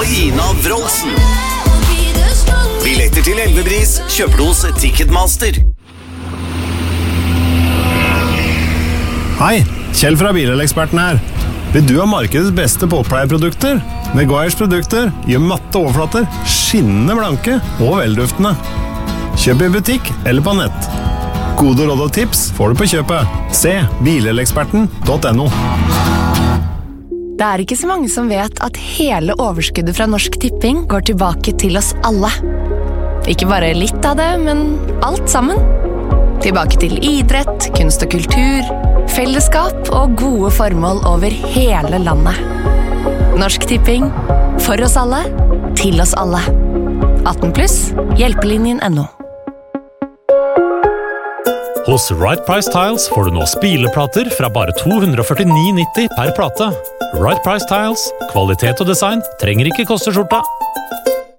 Ina Wroldsen. Billetter til Elvebris kjøper du hos Ticketmaster. Hei, Kjell fra Bileleksperten her. Vil du ha markedets beste båtpleieprodukter? Meguiars produkter gjør matte overflater skinnende blanke og velduftende. Kjøp i butikk eller på nett. Gode råd og tips får du på kjøpet. Se bileleksperten.no. Det er ikke så mange som vet at hele overskuddet fra Norsk Tipping går tilbake til oss alle. Ikke bare litt av det, men alt sammen. Tilbake til idrett, kunst og kultur, fellesskap og gode formål over hele landet. Norsk Tipping. For oss alle. Til oss alle. 18+, hjelpelinjen.no. Hos Right Price Tiles får du nå spileplater fra bare 249,90 per plate. Right Price Tiles, kvalitet og design trenger ikke koste skjorta.